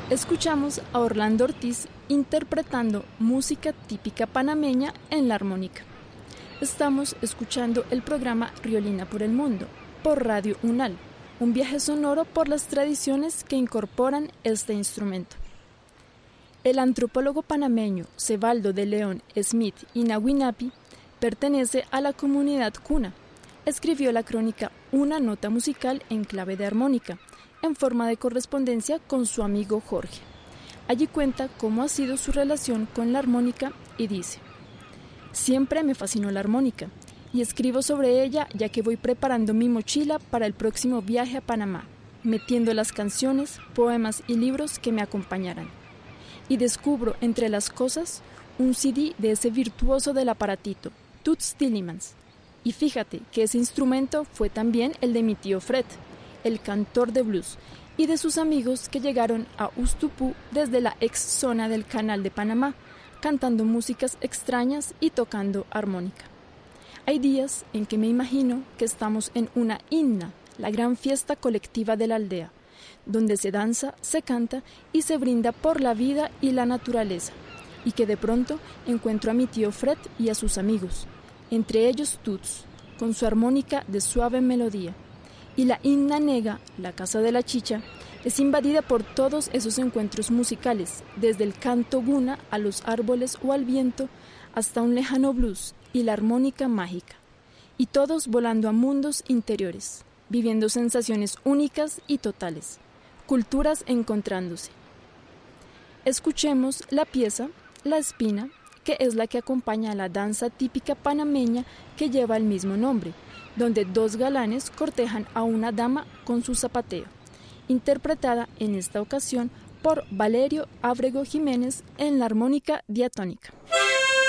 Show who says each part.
Speaker 1: Escuchamos a Orlando Ortiz interpretando música típica panameña en la armónica. Estamos escuchando el programa Riolina por el Mundo, por Radio UNAL, un viaje sonoro por las tradiciones que incorporan este instrumento. El antropólogo panameño Cebaldo de León Smith Inahuinapi pertenece a la comunidad cuna. Escribió la crónica Una nota musical en clave de armónica, en forma de correspondencia con su amigo Jorge. Allí cuenta cómo ha sido su relación con la armónica y dice: siempre me fascinó la armónica y escribo sobre ella ya que voy preparando mi mochila para el próximo viaje a Panamá, metiendo las canciones, poemas y libros que me acompañarán. Y descubro entre las cosas un CD de ese virtuoso del aparatito, Toots Tillemans. Y fíjate que ese instrumento fue también el de mi tío Fred, el cantor de blues, y de sus amigos que llegaron a Ustupú desde la ex zona del Canal de Panamá, cantando músicas extrañas y tocando armónica. Hay días en que me imagino que estamos en una inna, la gran fiesta colectiva de la aldea, donde se danza, se canta y se brinda por la vida y la naturaleza, y que de pronto encuentro a mi tío Fred y a sus amigos, entre ellos Toots, con su armónica de suave melodía, y la Inna Nega, la casa de la chicha, es invadida por todos esos encuentros musicales, desde el canto guna a los árboles o al viento, hasta un lejano blues y la armónica mágica, y todos volando a mundos interiores, viviendo sensaciones únicas y totales, culturas encontrándose. Escuchemos la pieza La Espina, que es la que acompaña a la danza típica panameña que lleva el mismo nombre, donde dos galanes cortejan a una dama con su zapateo, interpretada en esta ocasión por Valerio Ábrego Jiménez en la armónica diatónica.